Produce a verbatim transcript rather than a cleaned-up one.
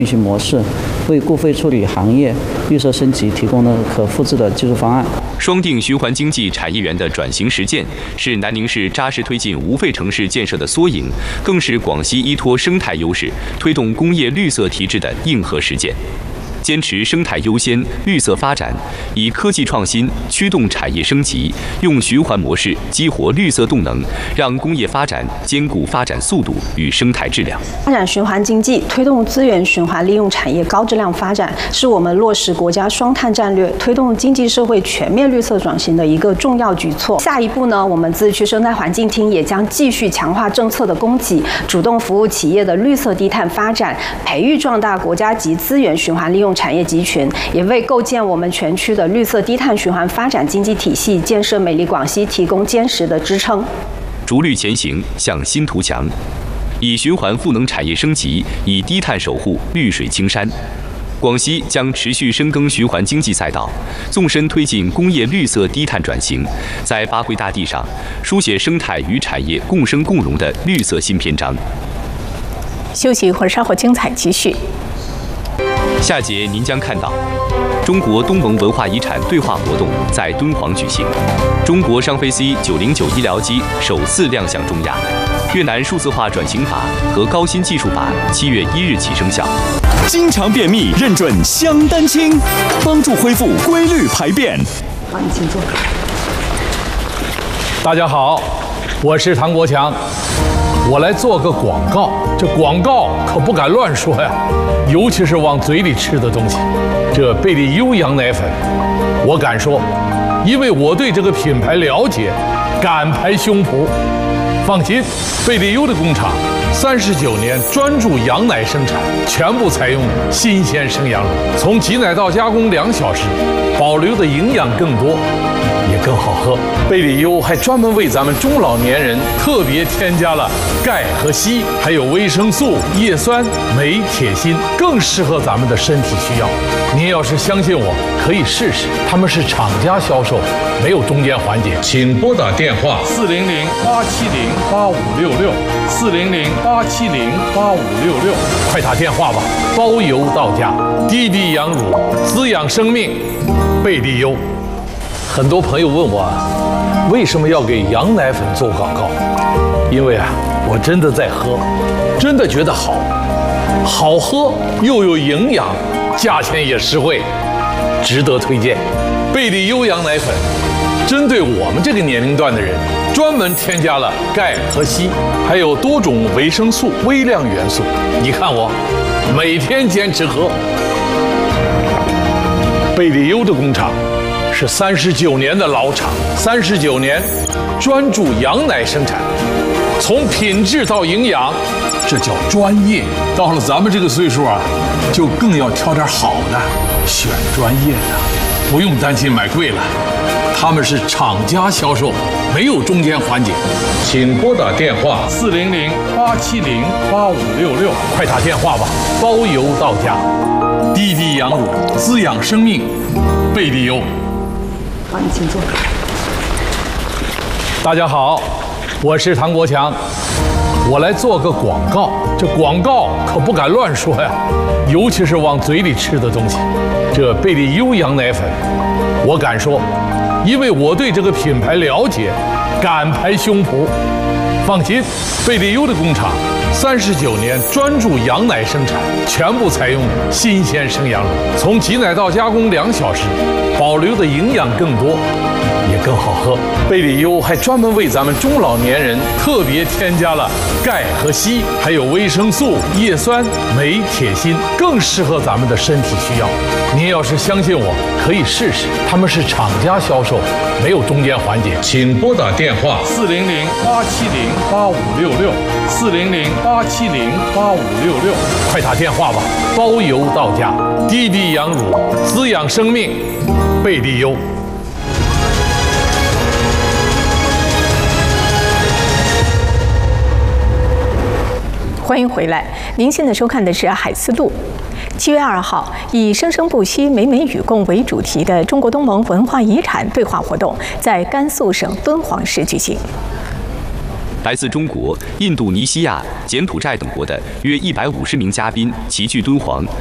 运行模式，为固废处理行业绿色升级提供了可复制的技术方案。 双定循环经济产业园的转型实践，是南宁市扎实推进无废城市建设的缩影，更是广西依托生态优势推动工业绿色提质的硬核实践。坚持生态优先、绿色发展，以科技创新驱动产业升级，用循环模式激活绿色动能，让工业发展兼顾发展速度与生态质量。 发展循环经济，推动资源循环利用产业高质量发展，是我们落实国家双碳战略、推动经济社会全面绿色转型的一个重要举措。下一步呢，我们自治区生态环境厅也将继续强化政策的供给，主动服务企业的绿色低碳发展，培育壮大国家级资源循环利用产业集群，也为构建我们全区的绿色低碳循环发展经济体系、建设美丽广西提供坚实的支撑。 逐绿前行，向新图强，以循环赋能产业升级，以低碳守护绿水青山。广西将持续深耕循环经济赛道，纵深推进工业绿色低碳转型，在发挥大地上书写生态与产业共生共荣的绿色新篇章。 休息一会儿，稍后精彩继续。 下节您将看到，中国东盟文化遗产对话活动在敦煌举行，中国商飞 C 九零九医疗机首次亮相中亚，越南数字化转型法和高新技术法七月一日起生效。 经常便秘认准香丹清，帮助恢复规律排便。 好，你请坐。 大家好，我是唐国强，我来做个广告。这广告可不敢乱说呀，尤其是往嘴里吃的东西。这贝利优羊奶粉，我敢说，因为我对这个品牌了解，敢拍胸脯。放心，贝利优的工厂三十九年专注羊奶生产，全部采用新鲜生羊乳，从挤奶到加工两小时，保留的营养更多，也更好喝。贝利优还专门为咱们中老年人特别添加了钙和硒，还有维生素、叶酸、镁、铁、锌，更适合咱们的身体需要。您要是相信我，可以试试。他们是厂家销售，没有中间环节。请拨打电话四零零八七零八五六六四零零八七零八五六六，快打电话吧，包邮到家。滴滴羊乳，滋养生命，贝利优。很多朋友问我，为什么要给羊奶粉做广告？因为啊，我真的在喝，真的觉得好，好喝又有营养，价钱也实惠，值得推荐。贝利优羊奶粉针对我们这个年龄段的人，专门添加了钙和硒，还有多种维生素、微量元素。你看我每天坚持喝。贝利优的工厂是三十九年的老厂，三十九年专注羊奶生产，从品质到营养，这叫专业。到了咱们这个岁数啊，就更要挑点好的，选专业的，不用担心买贵了。他们是厂家销售，没有中间环节。请拨打电话四零零八七零八五六六，快打电话吧，包邮到家。滴滴羊乳，滋养生命，贝利优。 好，你请坐。 大家好，我是唐国强，我来做个广告。这广告可不敢乱说呀，尤其是往嘴里吃的东西。这贝利优羊奶粉，我敢说，因为我对这个品牌了解，敢拍胸脯。放心，贝利优的工厂三十九年专注羊奶生产，全部采用新鲜生羊乳，从挤奶到加工两小时，保留的营养更多，也更好喝。贝利优还专门为咱们中老年人特别添加了钙和硒，还有维生素、叶酸、镁、铁、锌，更适合咱们的身体需要。您要是相信我，可以试试。他们是厂家销售，没有中间环节。请拨打电话四零零八七零八五六六四零零八七零八五六六，快打电话吧，包邮到家。滴滴羊乳，滋养生命，贝利优。 欢迎回来，您现在收看的是《海思路》。七月二号，以“生生不息，美美与共”为主题的中国东盟文化遗产对话活动在甘肃省敦煌市举行。 来自中国、印度尼西亚、柬埔寨等国的约一百五十名嘉宾齐聚敦煌，